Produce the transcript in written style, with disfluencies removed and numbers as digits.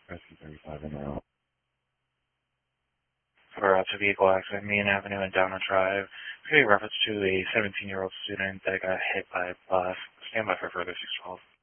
Rescue 35 in there. For to vehicle accident, Main Avenue and Downward Drive. Giving reference to a 17-year-old student that got hit by a bus. Stand by for further 612.